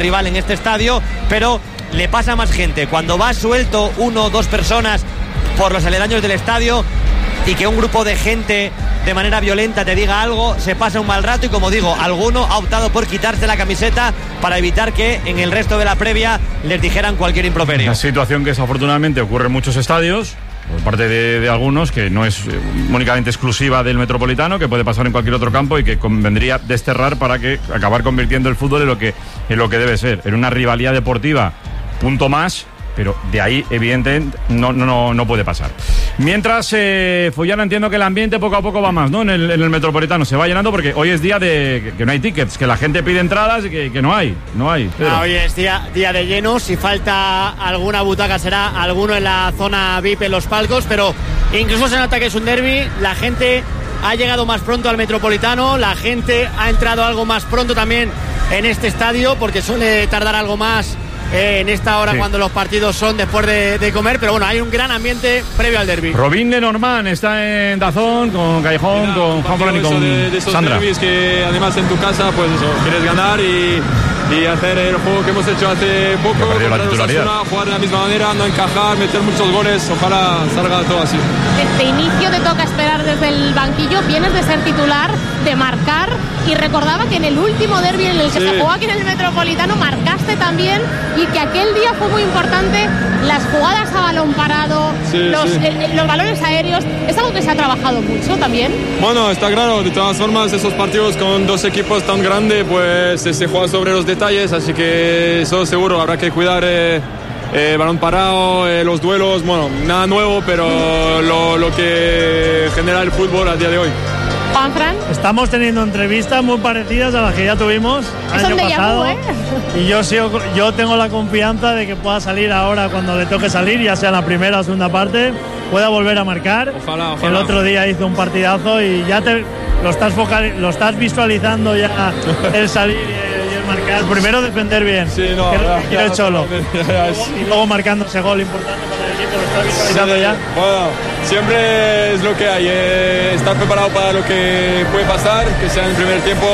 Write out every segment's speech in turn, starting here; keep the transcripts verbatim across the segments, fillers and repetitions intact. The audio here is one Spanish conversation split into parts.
rival en este estadio, pero le pasa a más gente. Cuando va suelto uno o dos personas por los aledaños del estadio y que un grupo de gente de manera violenta te diga algo, se pasa un mal rato y, como digo, alguno ha optado por quitarse la camiseta para evitar que en el resto de la previa les dijeran cualquier improperio. Una situación que desafortunadamente ocurre en muchos estadios por parte de, de algunos, que no es eh, únicamente exclusiva del Metropolitano, que puede pasar en cualquier otro campo y que convendría desterrar para que acabar convirtiendo el fútbol en lo que, en lo que debe ser, en una rivalidad deportiva, punto más, pero de ahí, evidentemente, no, no, no puede pasar. Mientras, eh, Fullana, entiendo que el ambiente poco a poco va más, ¿no? En el, en el Metropolitano se va llenando porque hoy es día de que, que no hay tickets, que la gente pide entradas y que, que no hay, no hay. Ah, hoy es día, día de llenos. Si falta alguna butaca será alguno en la zona V I P en los palcos, pero incluso se nota que es un derbi. La gente ha llegado más pronto al Metropolitano, la gente ha entrado algo más pronto también en este estadio, porque suele tardar algo más Eh, en esta hora, sí, cuando los partidos son después de, de comer, pero bueno, hay un gran ambiente previo al derbi. Robin Lenormand está en Dazón con Callejón, Mira, con Juan Fran y con de, de esos Sandra. Derbis que además en tu casa, pues eso, quieres ganar y, y hacer el juego que hemos hecho hace poco, la titularidad. jugar de la misma manera, no encajar, meter muchos goles, ojalá salga todo así. Este inicio te toca esperar desde el banquillo, vienes de ser titular, de marcar, y recordaba que en el último derbi en el que sí. se jugó aquí en el Metropolitano marcaste también, y que aquel día fue muy importante las jugadas a balón parado, sí, los, sí. El, los balones aéreos. Es algo que se ha trabajado mucho también. Bueno, está claro, de todas formas esos partidos con dos equipos tan grandes pues se juega sobre los detalles, así que eso seguro habrá que cuidar eh, eh, balón parado, eh, los duelos, bueno, nada nuevo, pero lo, lo que genera el fútbol a día de hoy. Juan Fran. Estamos teniendo entrevistas muy parecidas a las que ya tuvimos el año pasado, vu, ¿eh? Y yo, sigo, yo tengo la confianza de que pueda salir ahora cuando le toque salir, ya sea en la primera o segunda parte, pueda volver a marcar. Ojalá, ojalá. El otro día hizo un partidazo y ya te, lo, estás focal, lo estás visualizando ya el salir y, y el marcar. Primero defender bien, sí, no, que ya, es quiero el Cholo, ya, y, y luego marcando ese gol importante para el equipo, lo estás visualizando sí, ya. Bueno, siempre es lo que hay, eh, estar preparado para lo que puede pasar, que sea en el primer tiempo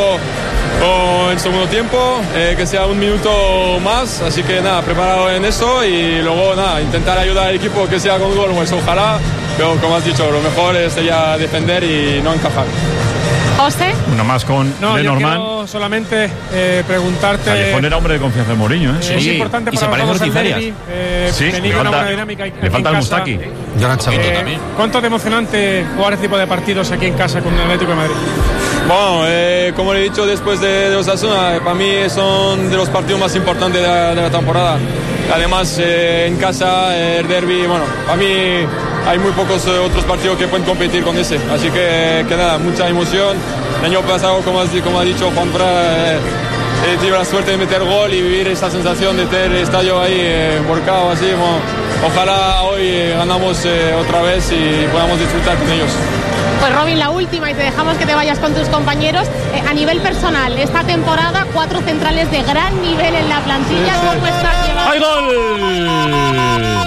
o en el segundo tiempo, eh, que sea un minuto más, así que nada, preparado en eso y luego nada, intentar ayudar al equipo que sea con gol, pues ojalá, pero como has dicho, lo mejor es ya defender y no encajar. José. Uno más con no, Lenormand. Yo quiero solamente eh, preguntarte. Callejón era hombre de confianza de Mourinho, ¿eh? Sí, es importante y para se parece a nosotros el derbi, eh, sí, venir con una buena dinámica. Le falta el Mustaki. Eh, ¿Cuánto de emocionante jugar este tipo de partidos aquí en casa con el Atlético de Madrid? Bueno, eh, como le he dicho después de, de Osasuna, para mí son de los partidos más importantes de la, de la temporada. Además, eh, en casa, el derbi, bueno, para mí hay muy pocos eh, otros partidos que pueden competir con ese. Así que, que nada, mucha emoción. El año pasado, como, como ha dicho Juan Fran, eh, he tenido la suerte de meter gol y vivir esa sensación de tener el estadio ahí eh, volcado así. Bueno, ojalá hoy eh, ganamos eh, otra vez y podamos disfrutar con ellos. Pues Robin, la última y te dejamos que te vayas con tus compañeros. Eh, a nivel personal, esta temporada cuatro centrales de gran nivel en la plantilla. Sí, sí. ¿Cómo estás llevando? ¡Hay gol!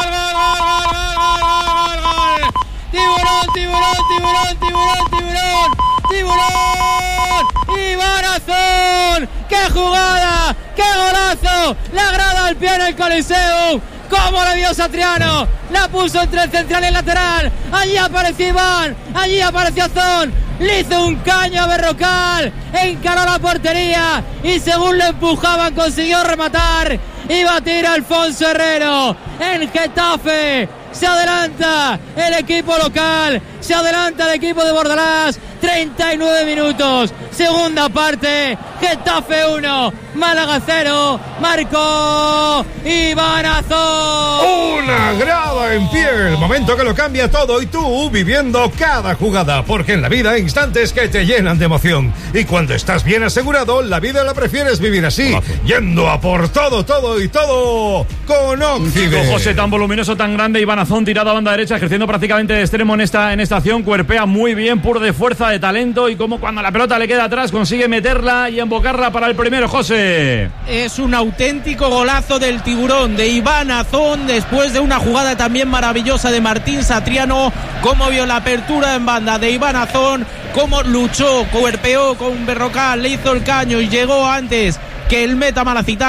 ¡Tiburón, tiburón, tiburón, tiburón, tiburón! ¡Tiburón! ¡Iván Azón! ¡Qué jugada! ¡Qué golazo! La grada al pie en el Coliseo. ¿Cómo la vio Satriano? La puso entre el central y el lateral. Allí apareció Iván. Allí apareció Azón. Le hizo un caño a Berrocal. Encaró la portería. Y según le empujaban consiguió rematar. Y batir a Alfonso Herrero. En Getafe. Se adelanta el equipo local. Se adelanta el equipo de Bordalás. treinta y nueve minutos. Segunda parte. Getafe uno. Málaga cero. Marcó Iván Azón. Una grada en pie. El momento que lo cambia todo. Y tú viviendo cada jugada. Porque en la vida hay instantes que te llenan de emoción. Y cuando estás bien asegurado, la vida la prefieres vivir así. Yendo a por todo, todo y todo con Oxide. Con José tan voluminoso, tan grande, Iván Azón tirado a banda derecha, ejerciendo prácticamente de extremo en esta, en esta acción. Cuerpea muy bien, puro de fuerza, de talento. Y como cuando la pelota le queda atrás, consigue meterla y embocarla para el primero, José. Es un auténtico golazo del Tiburón, de Iván Azón, después de una jugada también maravillosa de Martín Satriano. Cómo vio la apertura en banda de Iván Azón, cómo luchó, cuerpeó con Berrocal, le hizo el caño y llegó antes que el meta Malacitano.